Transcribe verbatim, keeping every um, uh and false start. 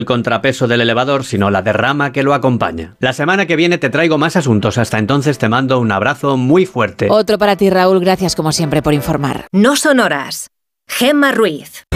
el contrapeso del elevador, sino la derrama que lo acompaña. La semana que viene te traigo más asuntos. Hasta entonces te mando un abrazo muy fuerte. Otro para ti, Raúl. Gracias como siempre por informar. No son horas. Gemma Ruiz.